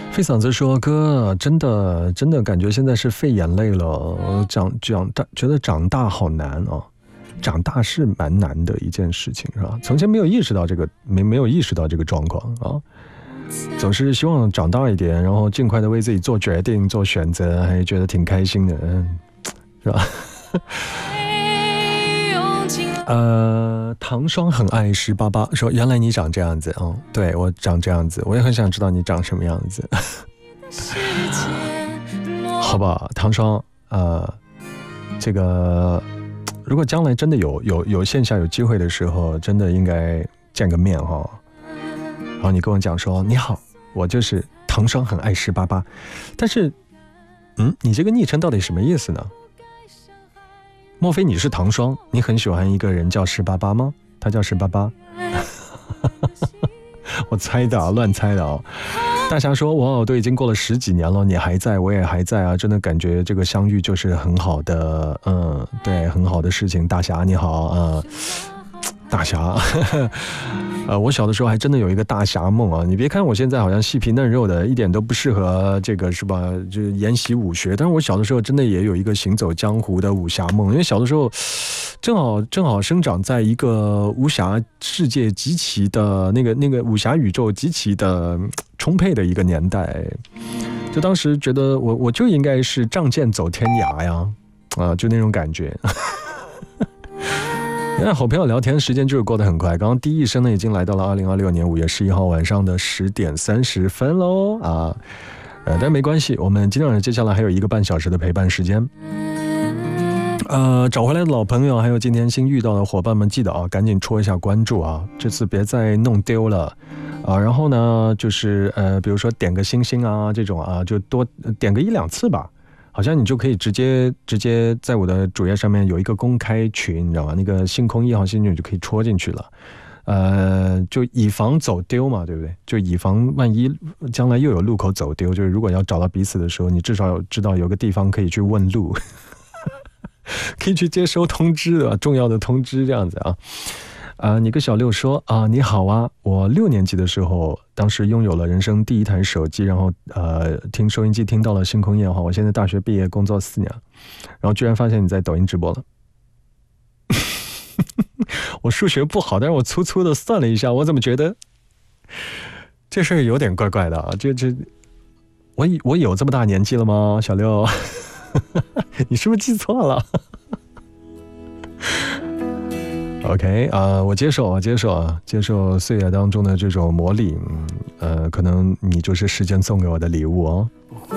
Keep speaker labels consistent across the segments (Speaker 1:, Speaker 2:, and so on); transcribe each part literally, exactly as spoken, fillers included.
Speaker 1: 费嗓子说：“哥，真的真的感觉现在是费眼泪了，长长大觉得长大好难啊，长大是蛮难的一件事情，是吧？从前没有意识到这个，没没有意识到这个状况啊，总是希望长大一点，然后尽快的为自己做决定、做选择，还觉得挺开心的，嗯，是吧？”呃，唐双很爱十八八说：“原来你长这样子，哦，对我长这样子，我也很想知道你长什么样子。”好吧，唐双，呃，这个如果将来真的有有有线下有机会的时候，真的应该见个面哈、哦。然后你跟我讲说：“你好，我就是唐双很爱十八八。”但是，嗯，你这个昵称到底什么意思呢？莫非你是唐双？你很喜欢一个人叫十八八吗？他叫十八八？我猜的啊，乱猜的啊。大侠说：“哇，都已经过了十几年了，你还在，我也还在啊，真的感觉这个相遇就是很好的，嗯，对，很好的事情。”大侠你好啊、呃，大侠，呃，我小的时候还真的有一个大侠梦啊！你别看我现在好像细皮嫩肉的，一点都不适合这个是吧？就是研习武学，但是我小的时候真的也有一个行走江湖的武侠梦，因为小的时候正好正好生长在一个武侠世界极其的那个那个武侠宇宙极其的充沛的一个年代，就当时觉得我我就应该是仗剑走天涯呀，啊，就那种感觉。现在好朋友聊天时间就是过得很快，刚刚第一声呢已经来到了二零二六年五月十一号晚上的十点三十分喽啊，呃，但没关系，我们今天晚上接下来还有一个半小时的陪伴时间。呃，找回来的老朋友，还有今天新遇到的伙伴们，记得啊，赶紧戳一下关注啊，这次别再弄丢了啊。然后呢，就是呃，比如说点个星星啊，这种啊，就多点个一两次吧。好像你就可以直接直接在我的主页上面有一个公开群，你知道吗？那个星空一号星群就可以戳进去了，呃，就以防走丢嘛，对不对？就以防万一将来又有路口走丢，就是如果要找到彼此的时候，你至少有知道有个地方可以去问路，可以去接收通知的重要的通知这样子啊。啊、呃，你个小六说啊、呃，你好啊，我六年级的时候，当时拥有了人生第一台手机，然后呃，听收音机听到了星空夜话。我现在大学毕业，工作四年，然后居然发现你在抖音直播了。我数学不好，但是我粗粗的算了一下，我怎么觉得这事儿有点怪怪的啊？这这，我我有这么大年纪了吗，小六？你是不是记错了？OK 啊、呃，我接受啊，接受啊，接受岁月当中的这种磨砺，呃，可能你就是时间送给我的礼物哦。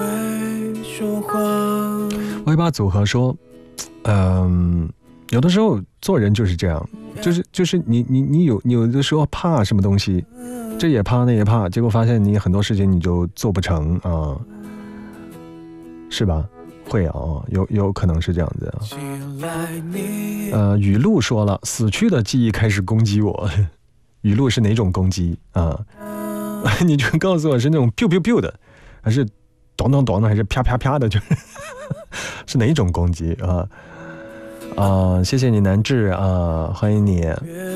Speaker 1: 歪八组合说，嗯、呃，有的时候做人就是这样，就是就是你你你有你有的时候怕什么东西，这也怕那也怕，结果发现你很多事情你就做不成啊、呃，是吧？会啊，有有可能是这样子啊。呃，雨露说了，死去的记忆开始攻击我。雨露是哪种攻击啊？你就告诉我是那种 biu biu biu 的，还是咚咚咚的，还是啪啪啪的？就是是哪种攻击啊？啊，谢谢你南志啊，欢迎你。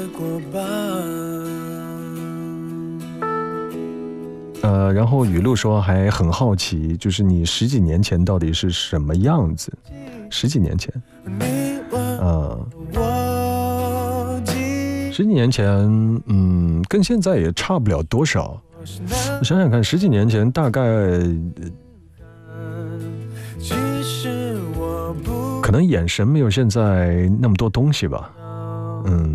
Speaker 1: 呃，然后雨露说还很好奇，就是你十几年前到底是什么样子？十几年前，啊、呃，十几年前，嗯，跟现在也差不了多少。我想想看，十几年前大概，可能眼神没有现在那么多东西吧。嗯，